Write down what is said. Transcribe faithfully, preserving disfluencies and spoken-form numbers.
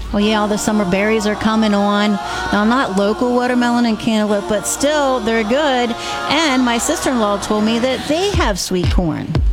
Well, yeah, all the summer berries are coming on. Now, not local watermelon and cantaloupe, but still, they're good. And my sister-in-law told me that they have sweet corn.